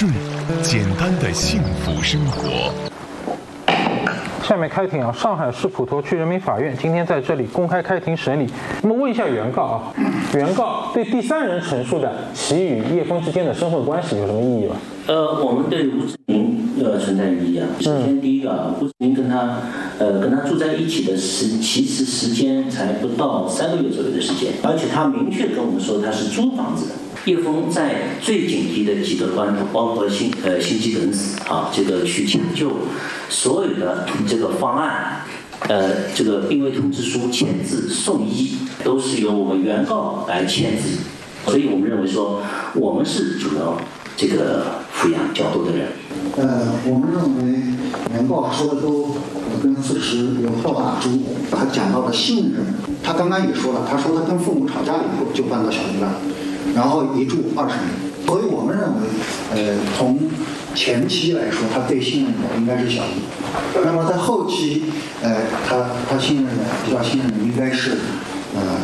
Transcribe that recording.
顺，简单的幸福生活。 下面开庭啊，上海市普陀区人民法院今天在这里公开开庭审理。那么问一下原告啊，原告对第三人陈述的其与叶枫之间的身份关系有什么意义吗？ 我们对吴志明存在异议啊。首先第一个啊，吴志明跟他住在一起的其实时间才不到3个月左右的时间，而且他明确跟我们说他是租房子的。叶枫在最紧急的几个关头，包括心肌梗死啊，这个去抢救所有的这个方案，这个病危通知书签字送医，都是由我们原告来签字，所以我们认为说我们是主要这个抚养较多的人。 我们认为原告说的都跟事实有倒打珠。他讲到的信任，他刚刚也说了，他说他跟父母吵架以后就搬到小医院，然后一住20年。所以我们认为，从前期来说，他最信任的应该是小姨。那么在后期，他信任的比较信任的应该是